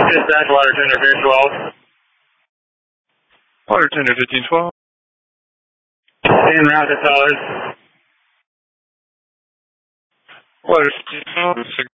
Dispatch, water tender 1512. Water tender 1512. En route to Fellers. Water 1512.